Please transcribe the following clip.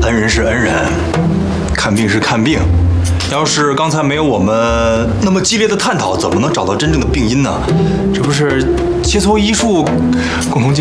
恩人是恩人，看病是看病。要是刚才没有我们那么激烈的探讨，怎么能找到真正的病因呢？这不是切磋医术，共同进。